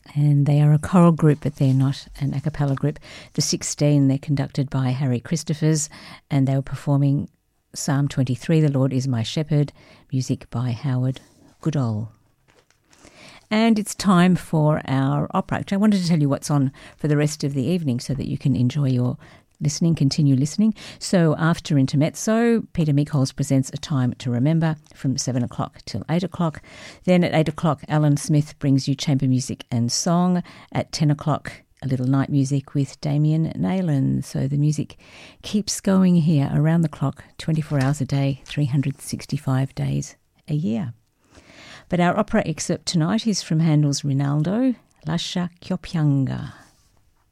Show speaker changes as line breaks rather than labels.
And they are a choral group, but they're not an a cappella group. The 16, they're conducted by Harry Christophers, and they were performing Psalm 23, The Lord is My Shepherd, music by Howard Goodall. And it's time for our opera. I wanted to tell you what's on for the rest of the evening so that you can enjoy your listening, continue listening. So after Intermezzo, Peter Meekholes presents A Time to Remember from 7 o'clock till 8 o'clock. Then at 8 o'clock, Alan Smith brings you chamber music and song. At 10 o'clock, a little night music with Damien Nayland. So the music keeps going here around the clock, 24 hours a day, 365 days a year. But our opera excerpt tonight is from Handel's Rinaldo, Lascia Chioppianga.